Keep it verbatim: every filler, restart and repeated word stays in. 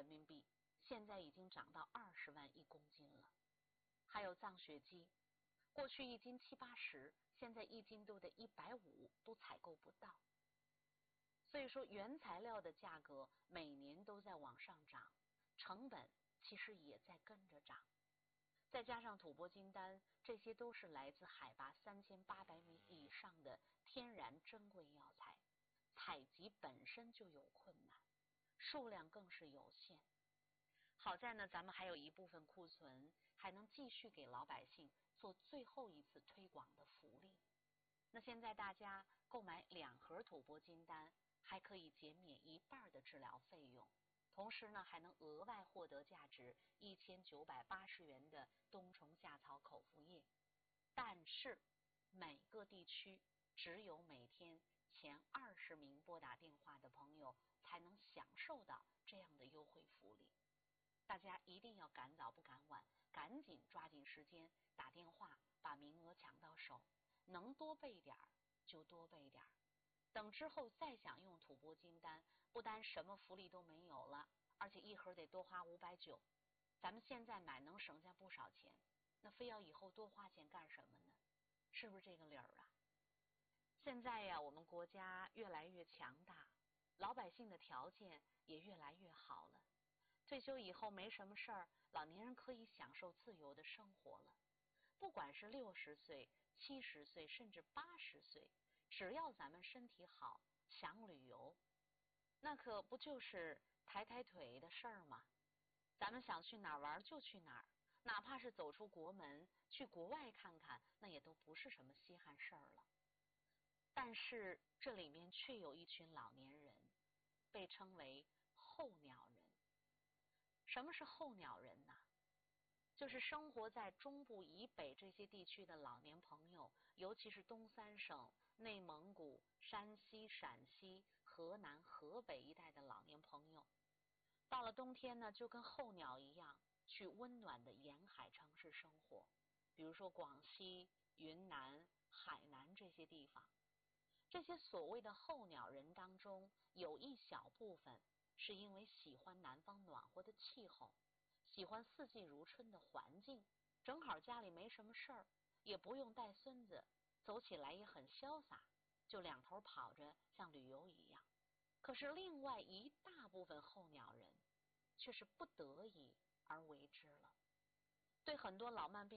人民币，现在已经涨到二十万一公斤了。还有藏雪鸡，过去一斤七八十，现在一斤都得一百五，都采购不到。所以说原材料的价格每年都在往上涨，成本其实也在跟着涨。再加上吐蕃金丹，这些都是来自海拔三千八百米以上的天然珍贵药材，采集本身就有困难，数量更是有限。好在呢，咱们还有一部分库存，还能继续给老百姓做最后一次推广的福利。那现在大家购买两盒吐蕃金丹，还可以减免一半的治疗费用，同时呢，还能额外获得价值一千九百八十元的冬虫夏草口服液。但是每个地区只有每天前二十名拨打电话的朋友才能享受到这样的优惠福利。大家一定要赶早不赶晚，赶紧抓紧时间打电话把名额抢到手，能多备点儿就多备点儿。等之后再想用吐蕃金丹，不单什么福利都没有了，而且一盒得多花五百九，咱们现在买能省下不少钱，那非要以后多花钱干什么呢？是不是这个理儿啊？现在呀，我们国家越来越强大，老百姓的条件也越来越好了。退休以后没什么事儿，老年人可以享受自由的生活了。不管是六十岁、七十岁，甚至八十岁，只要咱们身体好，想旅游，那可不就是抬抬腿的事儿吗？咱们想去哪儿玩就去哪儿，哪怕是走出国门去国外看看，那也都不是什么稀罕事儿了。但是这里面却有一群老年人，被称为候鸟人。什么是候鸟人呢？就是生活在中部以北这些地区的老年朋友，尤其是东三省、内蒙古、山西、陕西、河南、河北一带的老年朋友，到了冬天呢，就跟候鸟一样，去温暖的沿海城市生活，比如说广西、云南、海南这些地方。这些所谓的候鸟人当中，有一小部分是因为喜欢南方暖和的气候，喜欢四季如春的环境，正好家里没什么事儿，也不用带孙子，走起来也很潇洒，就两头跑着像旅游一样。可是另外一大部分候鸟人却是不得已而为之了。对很多老慢病